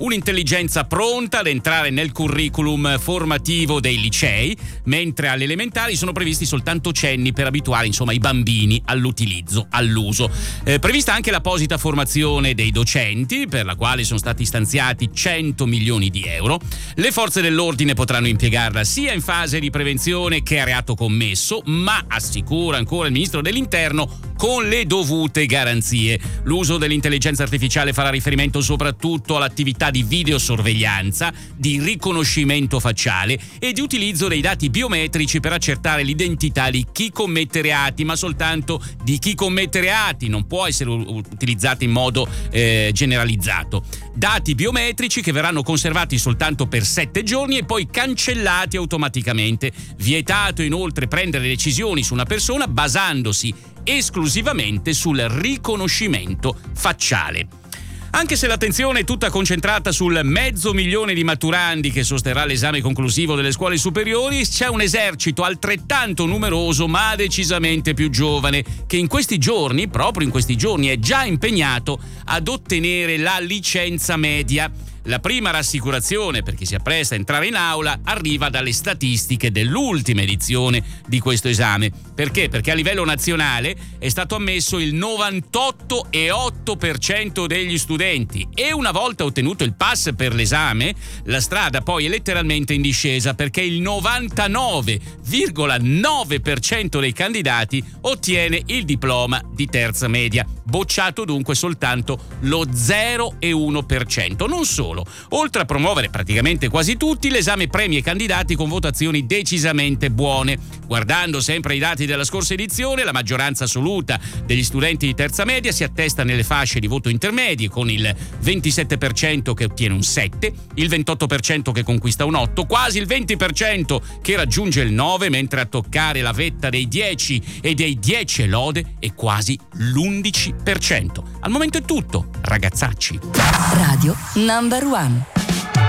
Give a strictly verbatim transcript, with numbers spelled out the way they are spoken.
un'intelligenza pronta ad entrare nel curriculum formativo dei licei, mentre alle elementari sono previsti soltanto cenni per abituare insomma i bambini all'utilizzo, all'uso. Eh, prevista anche l'apposita formazione dei docenti, per la quale sono stati stanziati cento milioni di euro. Le forze dell'ordine potranno impiegarla sia in fase di prevenzione che a reato commesso, ma assicura ancora il ministro dell'Interno con le dovute garanzie. L'uso dell'intelligenza artificiale farà riferimento soprattutto all'attività di videosorveglianza, di riconoscimento facciale e di utilizzo dei dati biometrici per accertare l'identità di chi commette reati, ma soltanto di chi commette reati, non può essere utilizzata in modo eh, generalizzato. Dati biometrici che verranno conservati soltanto per sette giorni e poi cancellati automaticamente. Vietato inoltre prendere decisioni su una persona basandosi esclusivamente sul riconoscimento facciale. Anche se l'attenzione è tutta concentrata sul mezzo milione di maturandi che sosterrà l'esame conclusivo delle scuole superiori, c'è un esercito altrettanto numeroso ma decisamente più giovane che in questi giorni, proprio in questi giorni, è già impegnato ad ottenere la licenza media. La prima rassicurazione per chi si appresta a entrare in aula arriva dalle statistiche dell'ultima edizione di questo esame. Perché? Perché a livello nazionale è stato ammesso il novantotto virgola otto per cento degli studenti e una volta ottenuto il pass per l'esame, la strada poi è letteralmente in discesa, perché il novantanove virgola nove per cento dei candidati ottiene il diploma di terza media. Bocciato dunque soltanto lo zero virgola uno per cento. Non solo, oltre a promuovere praticamente quasi tutti, l'esame premia i candidati con votazioni decisamente buone. Guardando sempre ai dati della scorsa edizione, la maggioranza assoluta degli studenti di terza media si attesta nelle fasce di voto intermedie, con il ventisette per cento che ottiene un sette, il ventotto per cento che conquista un otto, quasi il venti per cento che raggiunge il nove, mentre a toccare la vetta dei dieci e dei dieci e lode è quasi l'undici per cento. Al momento è tutto, ragazzacci. Radio Number One.